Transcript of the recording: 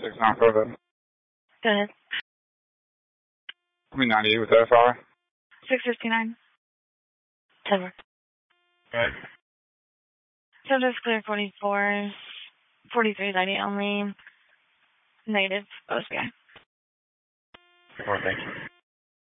6-9 further. Go ahead. 398 with FI. 659. 10 work. Right. Subject's clear 44. 43 is ID only. Negative OSBI. Thank you.